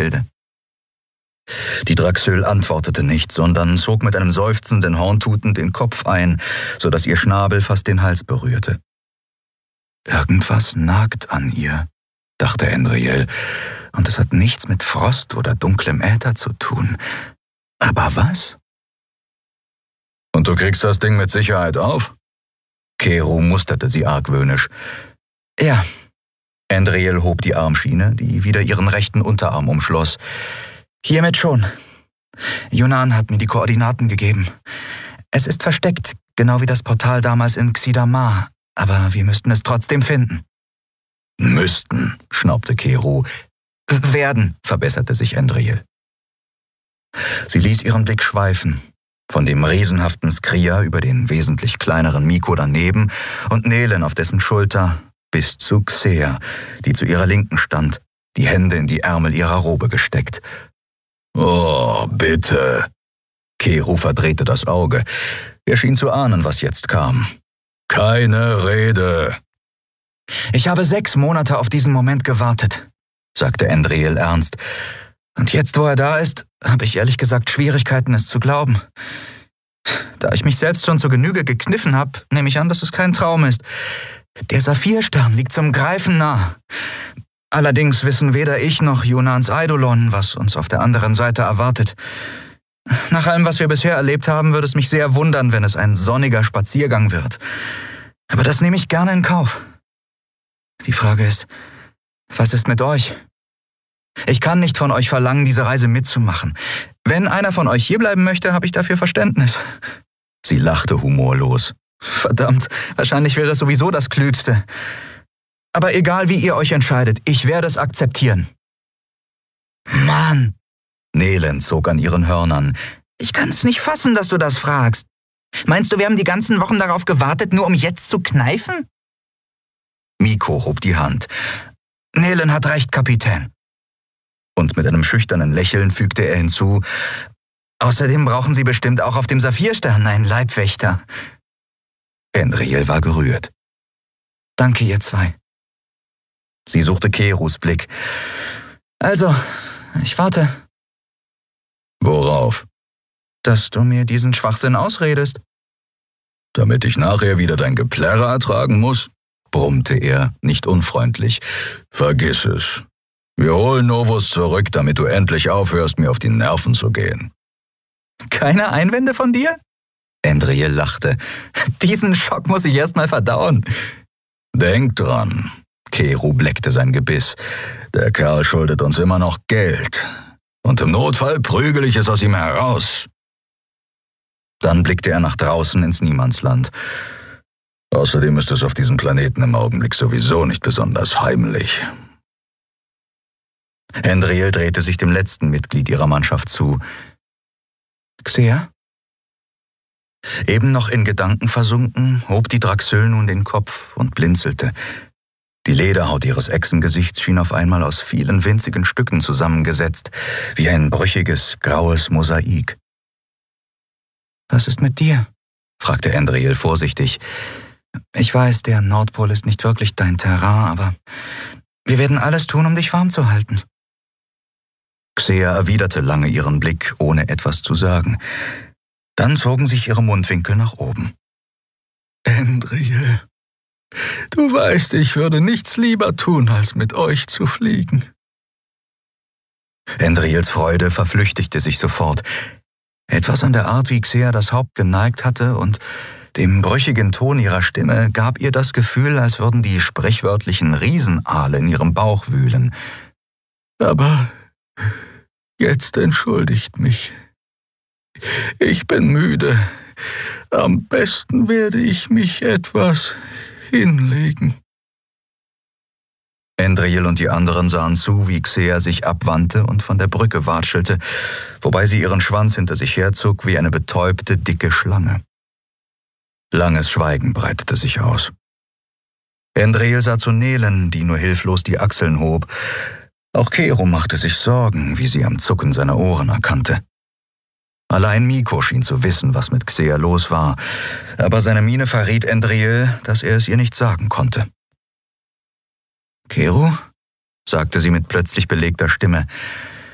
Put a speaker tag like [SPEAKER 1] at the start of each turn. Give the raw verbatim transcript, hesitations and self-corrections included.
[SPEAKER 1] Gefilde? Die Draxöl antwortete nicht, sondern zog mit einem seufzenden Horntuten den Kopf ein, so dass ihr Schnabel fast den Hals berührte. Irgendwas nagt an ihr, dachte Endriel, und es hat nichts mit Frost oder dunklem Äther zu tun. Aber was? Und du kriegst das Ding mit Sicherheit auf? Kero musterte sie argwöhnisch. Ja. Endriel hob die Armschiene, die wieder ihren rechten Unterarm umschloss. Hiermit schon. Yunan hat mir die Koordinaten gegeben. Es ist versteckt, genau wie das Portal damals in Xidamar, aber wir müssten es trotzdem finden. Müssten, schnaubte Kero. Werden, verbesserte sich Endriel. Sie ließ ihren Blick schweifen, von dem riesenhaften Skria über den wesentlich kleineren Miko daneben und Nelen auf dessen Schulter bis zu Xea, die zu ihrer Linken stand, die Hände in die Ärmel ihrer Robe gesteckt. »Oh, bitte!« Kero verdrehte das Auge. Er schien zu ahnen, was jetzt kam. »Keine Rede!« »Ich habe sechs Monate auf diesen Moment gewartet«, sagte Endriel ernst. »Und jetzt, wo er da ist, habe ich ehrlich gesagt Schwierigkeiten, es zu glauben. Da ich mich selbst schon zur Genüge gekniffen habe, nehme ich an, dass es kein Traum ist. Der Saphirstern liegt zum Greifen nah. Allerdings wissen weder ich noch Yunans Eidolon, was uns auf der anderen Seite erwartet. Nach allem, was wir bisher erlebt haben, würde es mich sehr wundern, wenn es ein sonniger Spaziergang wird. Aber das nehme ich gerne in Kauf. Die Frage ist, was ist mit euch? Ich kann nicht von euch verlangen, diese Reise mitzumachen. Wenn einer von euch hierbleiben möchte, habe ich dafür Verständnis.« Sie lachte humorlos. »Verdammt, wahrscheinlich wäre es sowieso das Klügste. Aber egal, wie ihr euch entscheidet, ich werde es akzeptieren.« »Mann!« Nelen zog an ihren Hörnern. »Ich kann es nicht fassen, dass du das fragst. Meinst du, wir haben die ganzen Wochen darauf gewartet, nur um jetzt zu kneifen?« Miko hob die Hand. »Nelen hat recht, Kapitän.« Und mit einem schüchternen Lächeln fügte er hinzu, »Außerdem brauchen Sie bestimmt auch auf dem Saphirstern einen Leibwächter.« Endriel war gerührt. »Danke, ihr zwei.« Sie suchte Keros Blick. »Also, ich warte.« »Worauf?« »Dass du mir diesen Schwachsinn ausredest.« »Damit ich nachher wieder dein Geplärre ertragen muss?« brummte er, nicht unfreundlich. »Vergiss es. Wir holen Novus zurück, damit du endlich aufhörst, mir auf die Nerven zu gehen.« »Keine Einwände von dir?« Endriel lachte. »Diesen Schock muss ich erst mal verdauen.« »Denk dran.« Kero bleckte sein Gebiss. »Der Kerl schuldet uns immer noch Geld. Und im Notfall prügel ich es aus ihm heraus.« Dann blickte er nach draußen ins Niemandsland. »Außerdem ist es auf diesem Planeten im Augenblick sowieso nicht besonders heimlich.« Endriel drehte sich dem letzten Mitglied ihrer Mannschaft zu. »Xea?« Eben noch in Gedanken versunken, hob die Draxöl nun den Kopf und blinzelte. Die Lederhaut ihres Echsengesichts schien auf einmal aus vielen winzigen Stücken zusammengesetzt, wie ein brüchiges, graues Mosaik. »Was ist mit dir?« fragte Endriel vorsichtig. »Ich weiß, der Nordpol ist nicht wirklich dein Terrain, aber wir werden alles tun, um dich warm zu halten.« Xea erwiderte lange ihren Blick, ohne etwas zu sagen. Dann zogen sich ihre Mundwinkel nach oben. »Endriel, du weißt, ich würde nichts lieber tun, als mit euch zu fliegen.« Endriels Freude verflüchtigte sich sofort. Etwas an der Art, wie Xea das Haupt geneigt hatte und dem brüchigen Ton ihrer Stimme gab ihr das Gefühl, als würden die sprichwörtlichen Riesenaale in ihrem Bauch wühlen. »Aber jetzt entschuldigt mich. Ich bin müde. Am besten werde ich mich etwas hinlegen.« Endriel und die anderen sahen zu, wie Xea sich abwandte und von der Brücke watschelte, wobei sie ihren Schwanz hinter sich herzog wie eine betäubte, dicke Schlange. Langes Schweigen breitete sich aus. Endriel sah zu Nelen, die nur hilflos die Achseln hob. Auch Kero machte sich Sorgen, wie sie am Zucken seiner Ohren erkannte. Allein Miko schien zu wissen, was mit Xea los war, aber seine Miene verriet Endriel, dass er es ihr nicht sagen konnte. »Kero?« sagte sie mit plötzlich belegter Stimme.